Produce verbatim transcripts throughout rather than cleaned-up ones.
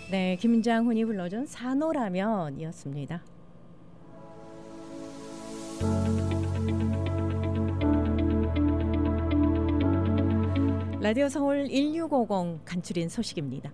네, 김장훈이 불러준 산호라면이었습니다. 라디오 서울 일육오공 간추린 소식입니다.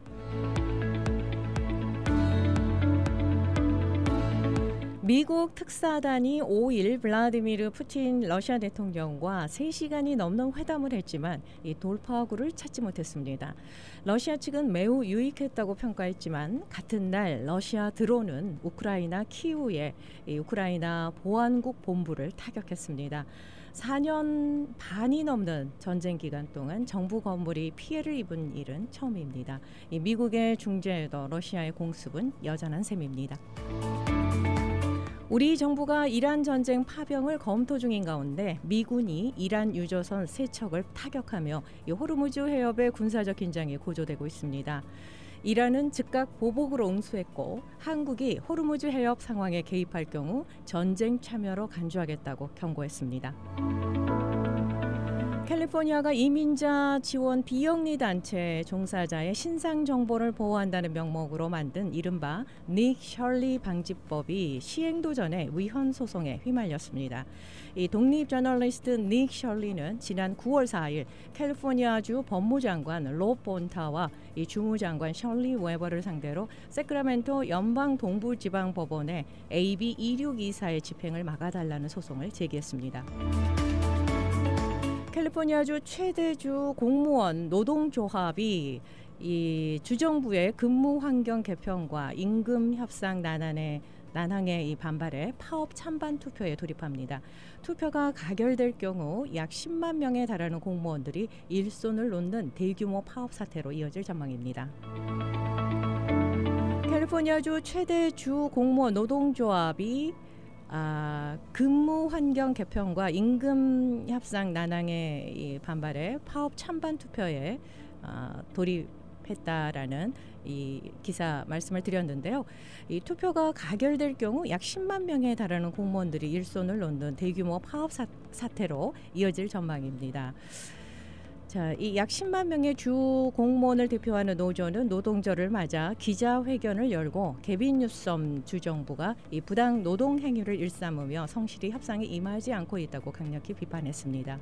미국 특사단이 오일 블라디미르 푸틴 러시아 대통령과 세 시간이 넘는 회담을 했지만 이 돌파구를 찾지 못했습니다. 러시아 측은 매우 유익했다고 평가했지만 같은 날 러시아 드론은 우크라이나 키우의 이 우크라이나 보안국 본부를 타격했습니다. 사 년 반이 넘는 전쟁 기간 동안 정부 건물이 피해를 입은 일은 처음입니다. 이 미국의 중재에도 러시아의 공습은 여전한 셈입니다. 우리 정부가 이란 전쟁 파병을 검토 중인 가운데 미군이 이란 유조선 세 척을 타격하며 호르무즈 해협의 군사적 긴장이 고조되고 있습니다. 이란은 즉각 보복으로 응수했고 한국이 호르무즈 해협 상황에 개입할 경우 전쟁 참여로 간주하겠다고 경고했습니다. 캘리포니아가 이민자 지원 비영리 단체 종사자의 신상 정보를 보호한다는 명목으로 만든 이른바 닉 셜리 방지법이 시행도 전에 위헌 소송에 휘말렸습니다. 이 독립 저널리스트 닉 셜리는 지난 구월 사일 캘리포니아주 법무장관 롭 본타와 이 주무장관 셜리 웨버를 상대로 세크라멘토 연방 동부지방법원에 에이비 이육이사의 집행을 막아달라는 소송을 제기했습니다. 캘리포니아주 최대주 공무원 노동조합이 이 주정부의 근무 환경 개편과 임금 협상 난항에 난항의 이 반발에 파업 찬반 투표에 돌입합니다. 투표가 가결될 경우 약 십만 명에 달하는 공무원들이 일손을 놓는 대규모 파업 사태로 이어질 전망입니다. 캘리포니아주 최대주 공무원 노동조합이 아, 근무 환경 개편과 임금 협상 난항의 이 반발에 파업 찬반 투표에 아, 돌입했다라는 이 기사 말씀을 드렸는데요. 이 투표가 가결될 경우 약 십만 명에 달하는 공무원들이 일손을 놓는 대규모 파업 사, 사태로 이어질 전망입니다. 자, 이 약 십만 명의 주 공무원을 대표하는 노조는 노동절을 맞아 기자회견을 열고 개빈 뉴섬 주정부가 이 부당 노동 행위를 일삼으며 성실히 협상에 임하지 않고 있다고 강력히 비판했습니다.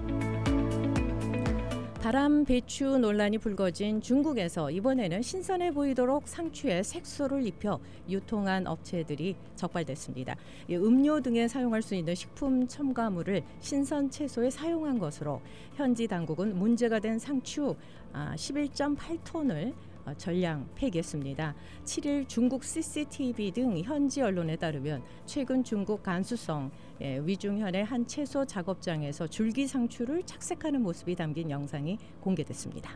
다람 배추 논란이 불거진 중국에서 이번에는 신선해 보이도록 상추에 색소를 입혀 유통한 업체들이 적발됐습니다. 음료 등에 사용할 수 있는 식품 첨가물을 신선 채소에 사용한 것으로 현지 당국은 문제가 된 상추 십일 점 팔 톤을 전량 폐기했습니다. 칠일 중국 씨씨티비 등 현지 언론에 따르면 최근 중국 간수성 위중현의 한 채소 작업장에서 줄기 상추를 착색하는 모습이 담긴 영상이 공개됐습니다.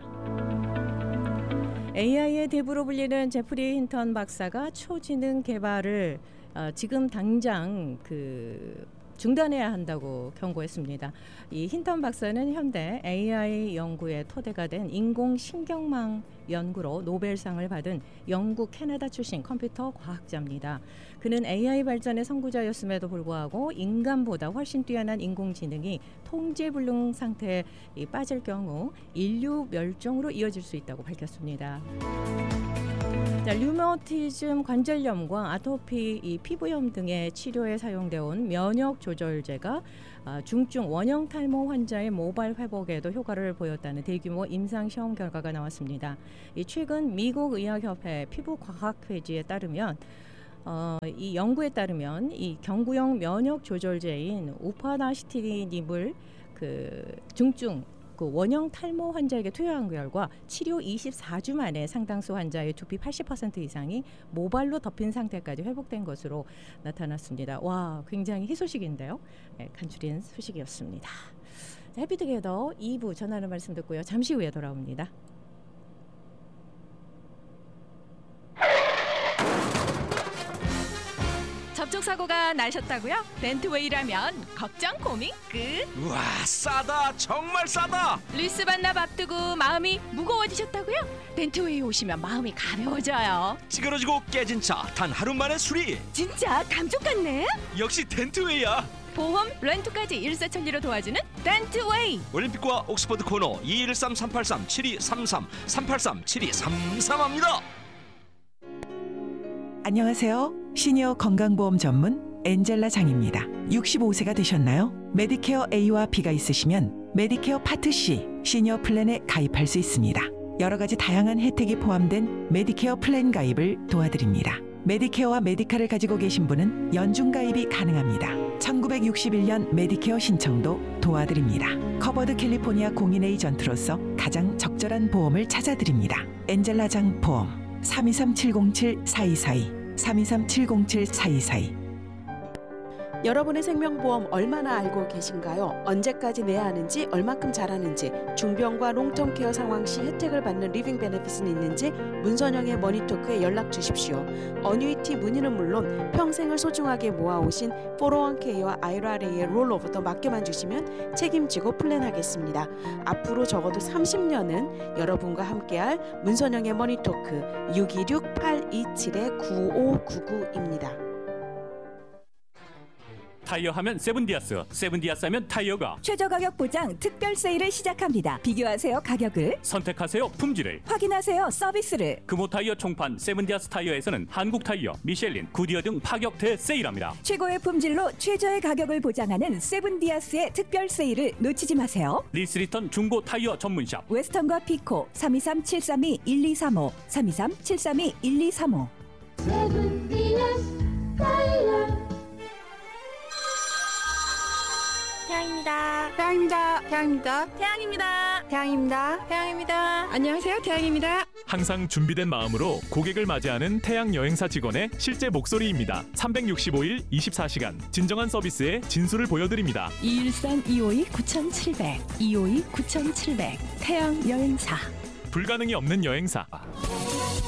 에이아이의 대부로 불리는 제프리 힌턴 박사가 초지능 개발을 어, 지금 당장 그 중단해야 한다고 경고했습니다. 이 힌턴 박사는 현대 에이아이 연구의 토대가 된 인공신경망 연구로 노벨상을 받은 영국 캐나다 출신 컴퓨터 과학자입니다. 그는 에이아이 발전의 선구자였음에도 불구하고 인간보다 훨씬 뛰어난 인공지능이 통제불능 상태에 빠질 경우 인류 멸종으로 이어질 수 있다고 밝혔습니다. 자, 류마티즘 관절염과 아토피, 이 피부염 등의 치료에 사용되어 온 면역 조절제가 중증 원형 탈모 환자의 모발 회복에도 효과를 보였다는 대규모 임상 시험 결과가 나왔습니다. 이 최근 미국 의학협회 피부과학회지에 따르면 어, 이 연구에 따르면 이 경구용 면역 조절제인 우파나시티닙을 그 중증 그 원형 탈모 환자에게 투여한 결과 치료 이십사 주 만에 상당수 환자의 두피 팔십 퍼센트 이상이 모발로 덮인 상태까지 회복된 것으로 나타났습니다. 와, 굉장히 희소식인데요. 네, 간추린 소식이었습니다. 자, 해피투게더 이 부 전하는 말씀 듣고요. 잠시 후에 돌아옵니다. 접촉사고가 나셨다고요? 덴트웨이라면 걱정 고민 끝. 우와, 싸다, 정말 싸다. 리스 반납 앞두고 마음이 무거워지셨다고요? 덴트웨이 오시면 마음이 가벼워져요. 찌그러지고 깨진 차 단 하루 만에 수리. 진짜 감쪽 같네. 역시 덴트웨이야. 보험, 렌트까지 일사천리로 도와주는 덴트웨이. 올림픽과 옥스퍼드 코너 이일삼 삼팔삼 칠이삼삼 삼팔삼 칠이삼삼 합니다. 안녕하세요. 시니어 건강보험 전문 엔젤라 장입니다. 육십오 세가 되셨나요? 메디케어 A와 B가 있으시면 메디케어 파트 C 시니어 플랜에 가입할 수 있습니다. 여러 가지 다양한 혜택이 포함된 메디케어 플랜 가입을 도와드립니다. 메디케어와 메디카를 가지고 계신 분은 연중 가입이 가능합니다. 천구백육십일 년 메디케어 신청도 도와드립니다. 커버드 캘리포니아 공인 에이전트로서 가장 적절한 보험을 찾아드립니다. 엔젤라장 보험 삼이삼 칠공칠 사이사이 삼이삼 칠공칠 사이사이. 여러분의 생명보험 얼마나 알고 계신가요? 언제까지 내야 하는지, 얼마큼 잘하는지, 중병과 롱텀 케어 상황 시 혜택을 받는 리빙 베네핏은 있는지 문선영의 머니토크에 연락 주십시오. 어뉴이티 문의는 물론 평생을 소중하게 모아오신 포로원케이와 아이알에이의 롤오버도 맡겨만 주시면 책임지고 플랜하겠습니다. 앞으로 적어도 삼십 년은 여러분과 함께할 문선영의 머니토크 육이육 팔이칠 구오구구입니다. 타이어 하면 세븐디아스, 세븐디아스 하면 타이어가 최저 가격 보장 특별 세일을 시작합니다. 비교하세요 가격을, 선택하세요 품질을, 확인하세요 서비스를. 금호 타이어 총판 세븐디아스 타이어에서는 한국 타이어, 미셸린, 구디어 등 파격 대세일합니다. 최고의 품질로 최저의 가격을 보장하는 세븐디아스의 특별 세일을 놓치지 마세요. 리스리턴 중고 타이어 전문샵 웨스턴과 피코 삼이삼 칠삼이 일이삼오 삼이삼 칠삼이 일이삼오. 세븐디아스 타이어. 태양입니다. 태양입니다. 태양입니다. 태양입니다. 태양입니다. 태양입니다. 안녕하세요. 태양입니다. 항상 준비된 마음으로 고객을 맞이하는 태양 여행사 직원의 실제 목소리입니다. 삼백육십오 일 이십사 시간 진정한 서비스의 진수를 보여드립니다. 이일삼 이오이 구칠공 공 이오이 구칠공 공 태양 여행사. 불가능이 없는 여행사.